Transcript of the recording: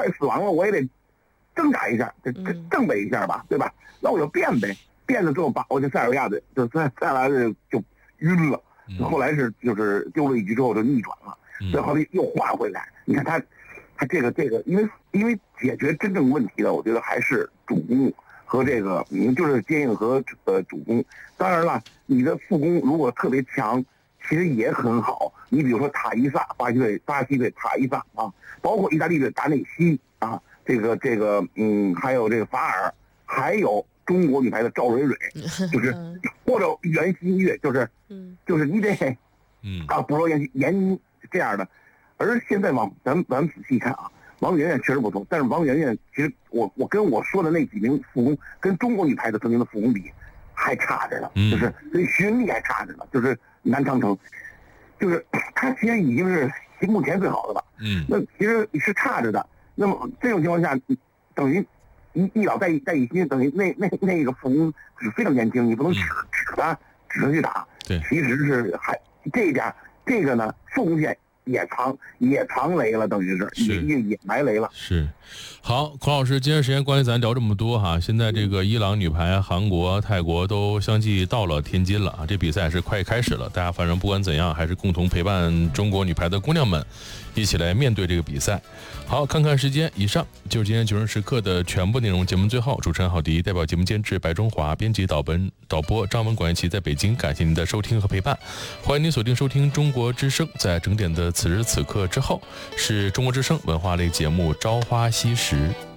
快死亡了，我也得挣扎一下，挣备一下吧，对吧？那我就变呗，变了之后把我这塞尔维亚的就塞拉就晕了，后来就是丢了一局之后就逆转了，然后又换回来。你看他这个，因为解决真正问题的，我觉得还是主攻和这个就是接应和主攻。当然了，你的副攻如果特别强，其实也很好。你比如说塔伊萨，巴西队塔伊萨啊，包括意大利队达内西啊，这个还有这个法尔，还有中国女排的赵蕊蕊，就是或者袁心玥，就是你得不说闫妮这样的。而现在咱们仔细看啊，王媛媛确实不错，但是王媛媛其实我跟我说的那几名副攻跟中国女排的曾经的副攻比还差着呢，就是所以徐云丽还差着呢，就是南长城，就是他其实已经是目前最好的了，那其实是差着的。那么这种情况下，等于一老带一新，等于那个副攻是非常年轻，你不能指他去打， 对， 其实是还这一点这个呢副攻线也藏雷了，等于是也埋雷了。 是，好，孔老师，今天时间关系咱聊这么多哈。现在这个伊朗女排、韩国、泰国都相继到了天津了啊，这比赛是快开始了。大家反正不管怎样，还是共同陪伴中国女排的姑娘们，一起来面对这个比赛。好，看看时间，以上就是今天9时时刻的全部内容。节目最后，主持人郝迪代表节目监制白中华，编辑导播张文、管一奇在北京，感谢您的收听和陪伴。欢迎您锁定收听中国之声，在整点的此时此刻之后，是中国之声文化类节目《朝花夕拾》。